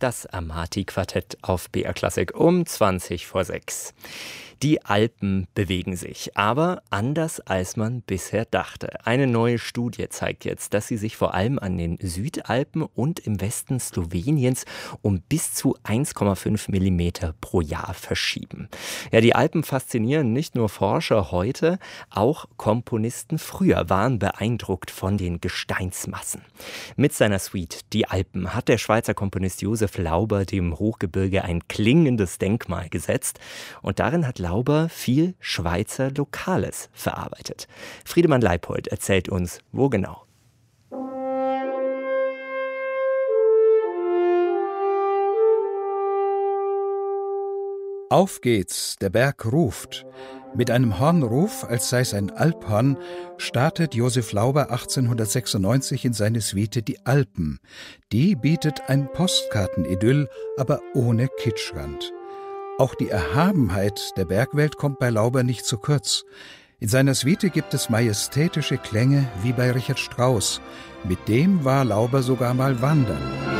Das Amati-Quartett auf BR Klassik um 20:06. Die Alpen bewegen sich, aber anders als man bisher dachte. Eine neue Studie zeigt jetzt, dass sie sich vor allem an den Südalpen und im Westen Sloweniens um bis zu 1,5 Millimeter pro Jahr verschieben. Ja, die Alpen faszinieren nicht nur Forscher heute, auch Komponisten früher waren beeindruckt von den Gesteinsmassen. Mit seiner Suite Die Alpen hat der Schweizer Komponist Josef Lauber dem Hochgebirge ein klingendes Denkmal gesetzt und darin hat Lauber viel Schweizer Lokales verarbeitet. Friedemann Leipold erzählt uns, wo genau. Auf geht's, der Berg ruft. Mit einem Hornruf, als sei es ein Alphorn, startet Josef Lauber 1896 in seine Suite Die Alpen. Die bietet ein Postkartenidyll, aber ohne Kitschrand. Auch die Erhabenheit der Bergwelt kommt bei Lauber nicht zu kurz. In seiner Suite gibt es majestätische Klänge wie bei Richard Strauss. Mit dem war Lauber sogar mal wandern.